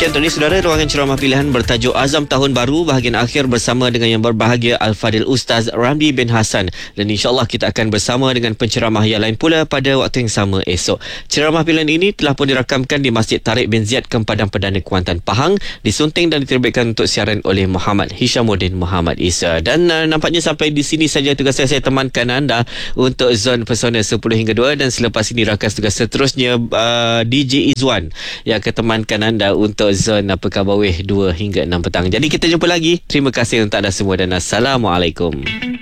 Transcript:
Demikian tadi saudara, ruangan ceramah pilihan bertajuk Azam Tahun Baru bahagian akhir bersama dengan yang berbahagia Al-Fadil Ustaz Ramli bin Hassan, dan insyaAllah kita akan bersama dengan penceramah yang lain pula pada waktu yang sama esok. Ceramah pilihan ini telah pun dirakamkan di Masjid Tariq bin Ziyad Kempadan Perdana Kuantan Pahang, disunting dan diterbitkan untuk siaran oleh Muhammad Hishamuddin Muhammad Isa. Dan nampaknya sampai di sini saja tugas saya temankan anda untuk Zon Pesona 10 hingga 2, dan selepas ini rakan tugas seterusnya DJ Izwan yang akan temankan anda untuk Zon Apakah Bawih 2 hingga 6 petang. Jadi kita jumpa lagi. Terima kasih untuk anda semua dan Assalamualaikum.